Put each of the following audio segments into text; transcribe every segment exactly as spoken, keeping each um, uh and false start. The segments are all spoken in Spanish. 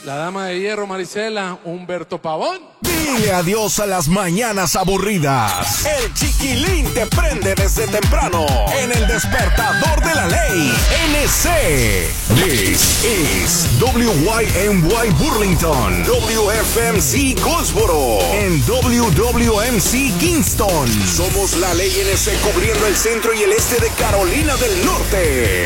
La dama de hierro, Marisela, Humberto Pavón. Dile adiós a las mañanas aburridas. El Chiquilín te prende desde temprano en el despertador de la ley. N C. This is W Y M Y Burlington, W F M C Goldsboro, en W W M C Kingston. Somos la ley N C cubriendo el centro y el este de Carolina del Norte.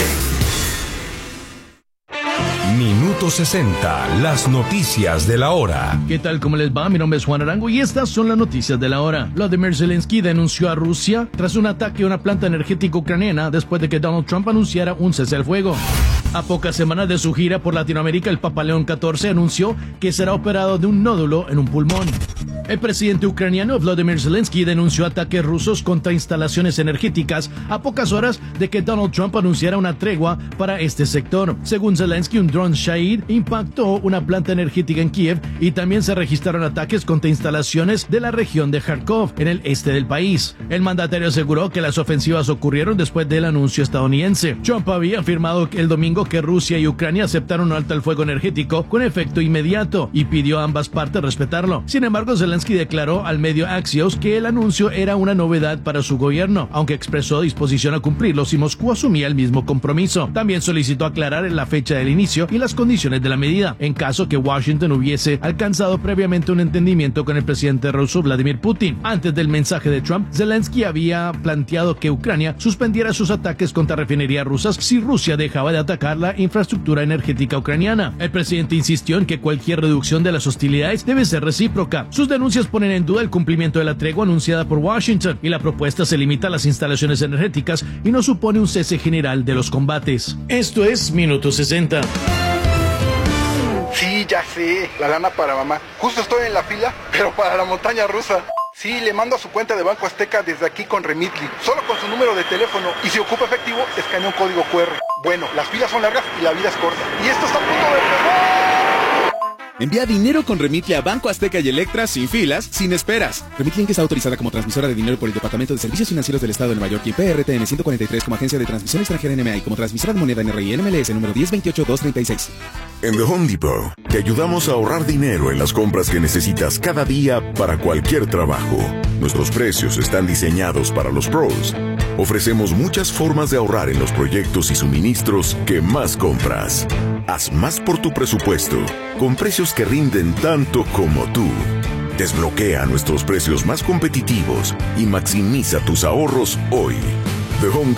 Minuto sesenta, las noticias de la hora. ¿Qué tal? ¿Cómo les va? Mi nombre es Juan Arango y estas son las noticias de la hora. Vladimir Zelensky denunció a Rusia tras un ataque a una planta energética ucraniana después de que Donald Trump anunciara un cese al fuego. A pocas semanas de su gira por Latinoamérica, el Papa León catorce anunció que será operado de un nódulo en un pulmón. El presidente ucraniano Vladimir Zelensky denunció ataques rusos contra instalaciones energéticas a pocas horas de que Donald Trump anunciara una tregua para este sector. Según Zelensky, un dron Shahid impactó una planta energética en Kiev y también se registraron ataques contra instalaciones de la región de Kharkov, en el este del país. El mandatario aseguró que las ofensivas ocurrieron después del anuncio estadounidense. Trump había afirmado el domingo que Rusia y Ucrania aceptaron un alto al fuego energético con efecto inmediato y pidió a ambas partes respetarlo. Sin embargo, Zelensky declaró al medio Axios que el anuncio era una novedad para su gobierno, aunque expresó disposición a cumplirlo si Moscú asumía el mismo compromiso. También solicitó aclarar la fecha del inicio y las condiciones de la medida, en caso que Washington hubiese alcanzado previamente un entendimiento con el presidente ruso Vladimir Putin. Antes del mensaje de Trump, Zelensky había planteado que Ucrania suspendiera sus ataques contra refinerías rusas si Rusia dejaba de atacar la infraestructura energética ucraniana. El presidente insistió en que cualquier reducción de las hostilidades debe ser recíproca. Sus denuncias ponen en duda el cumplimiento de la tregua anunciada por Washington y la propuesta se limita a las instalaciones energéticas y no supone un cese general de los combates. Esto es Minuto sesenta. Sí, ya sé, la lana para mamá. Justo estoy en la fila, pero para la montaña rusa. Sí, le mando a su cuenta de Banco Azteca desde aquí con Remitly, solo con su número de teléfono, y si ocupa efectivo, escanea un código cu erre. Bueno, las filas son largas y la vida es corta. Y esto está a punto de empezar. Envía dinero con Remitly a Banco Azteca y Electra sin filas, sin esperas. Remitly está autorizada como transmisora de dinero por el Departamento de Servicios Financieros del Estado de Nueva York y P R T N ciento cuarenta y tres como agencia de transmisión extranjera N M A y como transmisora de moneda N R I N M L S número diez veintiocho dos treinta y seis. En The Home Depot te ayudamos a ahorrar dinero en las compras que necesitas cada día para cualquier trabajo. Nuestros precios están diseñados para los pros. Ofrecemos muchas formas de ahorrar en los proyectos y suministros que más compras. Haz más por tu presupuesto, con precios que rinden tanto como tú. Desbloquea nuestros precios más competitivos y maximiza tus ahorros hoy. The Home